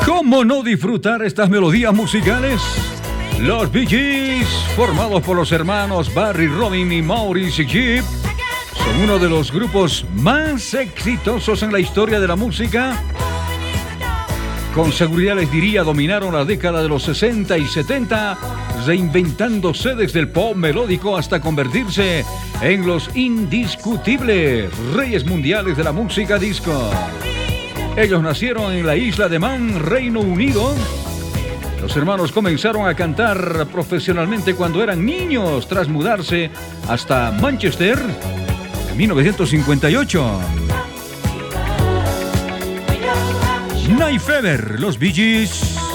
¿Cómo no disfrutar estas melodías musicales? Los Bee Gees, formados por los hermanos Barry, Robin y Maurice Gibb, son uno de los grupos más exitosos en la historia de la música. Con seguridad les diría, dominaron la década de los 60 y 70, reinventándose desde el pop melódico hasta convertirse en los indiscutibles reyes mundiales de la música disco. Ellos nacieron en la isla de Man, Reino Unido. Los hermanos comenzaron a cantar profesionalmente cuando eran niños, tras mudarse hasta Manchester en 1958. Night Fever, los Bee Gees.